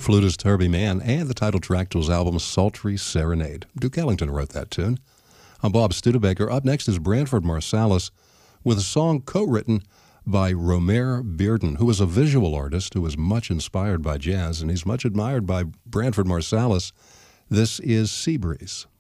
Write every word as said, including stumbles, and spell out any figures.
flutist Herbie Mann, and the title track to his album Sultry Serenade. Duke Ellington wrote that tune. I'm Bob Studebaker. Up next is Branford Marsalis with a song co-written by Romer Bearden, who is a visual artist who was much inspired by jazz, and he's much admired by Branford Marsalis. This is Sea Breeze.